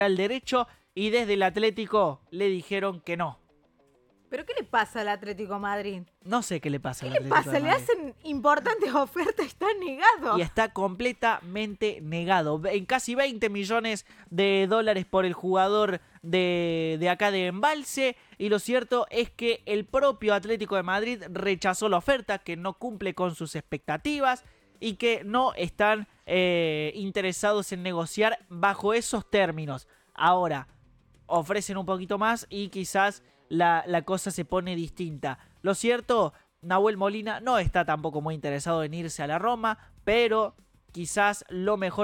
al derecho y desde el Atlético le dijeron que no. ¿Pero qué le pasa al Atlético de Madrid? No sé qué le pasa al ¿Qué le Atlético pasa? de Le Madrid. hacen importantes ofertas, está negado. Y está completamente negado. En casi 20 millones de dólares por el jugador de acá de Embalse. Y lo cierto es que el propio Atlético de Madrid rechazó la oferta, que no cumple con sus expectativas y que no están interesados en negociar bajo esos términos. Ahora, ofrecen un poquito más y quizás la cosa se pone distinta. Lo cierto, Nahuel Molina no está tampoco muy interesado en irse a la Roma, pero quizás lo mejor